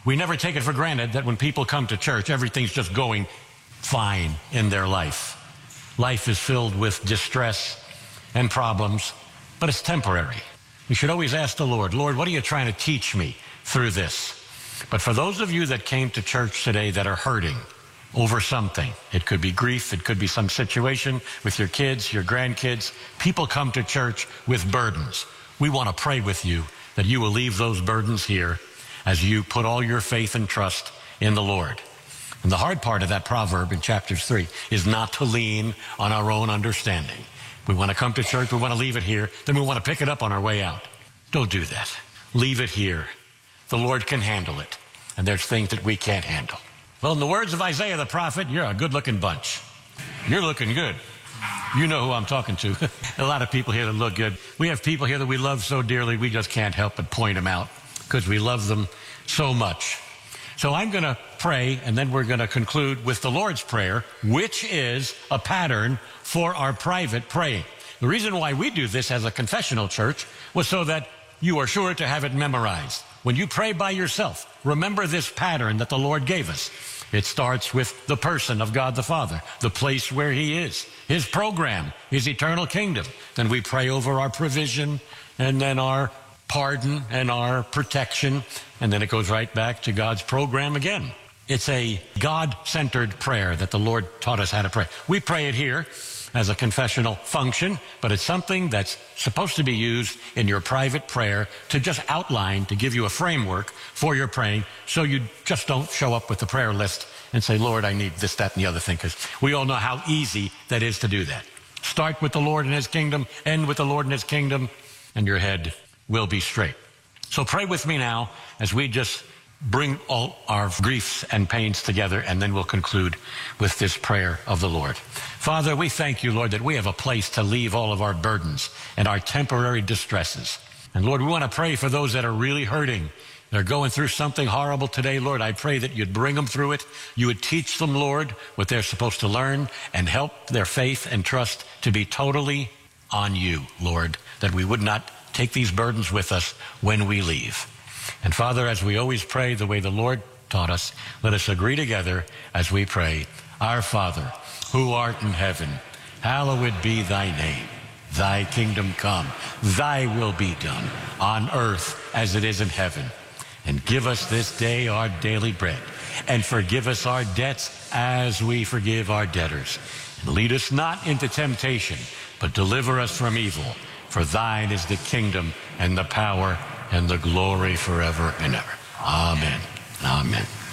We never take it for granted that when people come to church, everything's just going fine in their life. Life is filled with distress and problems, but it's temporary. We should always ask the Lord, Lord, what are you trying to teach me through this? But for those of you that came to church today that are hurting over something, it could be grief, it could be some situation with your kids, your grandkids. People come to church with burdens. We want to pray with you that you will leave those burdens here as you put all your faith and trust in the Lord. And the hard part of that proverb in chapter 3 is not to lean on our own understanding. We want to come to church, we want to leave it here, then we want to pick it up on our way out. Don't do that. Leave it here. The Lord can handle it. And there's things that we can't handle. Well, in the words of Isaiah the prophet, you're a good-looking bunch. You're looking good. You know who I'm talking to. A lot of people here that look good. We have people here that we love so dearly, we just can't help but point them out because we love them so much. So I'm going to pray, and then we're going to conclude with the Lord's Prayer, which is a pattern for our private praying. The reason why we do this as a confessional church was so that you are sure to have it memorized. When you pray by yourself, remember this pattern that the Lord gave us. It starts with the person of God the Father, the place where He is, His program, His eternal kingdom. Then we pray over our provision, and then our pardon and our protection, and then it goes right back to God's program again. It's a God-centered prayer that the Lord taught us how to pray. We pray it here as a confessional function, but it's something that's supposed to be used in your private prayer to just outline, to give you a framework for your praying, so you just don't show up with the prayer list and say, Lord, I need this, that, and the other thing, because we all know how easy that is to do that. Start with the Lord and His kingdom, end with the Lord and His kingdom, and your head will be straight. So pray with me now as we just bring all our griefs and pains together, and then we'll conclude with this prayer of the Lord. Father, we thank you, Lord, that we have a place to leave all of our burdens and our temporary distresses. And Lord, we want to pray for those that are really hurting. They're going through something horrible today, Lord. I pray that you'd bring them through it. You would teach them, Lord, what they're supposed to learn, and help their faith and trust to be totally on you, Lord, that we would not take these burdens with us when we leave. And Father, as we always pray the way the Lord taught us, let us agree together as we pray. Our Father, who art in heaven, hallowed be thy name. Thy kingdom come, thy will be done, on earth as it is in heaven. And give us this day our daily bread, and forgive us our debts as we forgive our debtors. And lead us not into temptation, but deliver us from evil. For thine is the kingdom and the power and the glory forever and ever. Amen. Amen.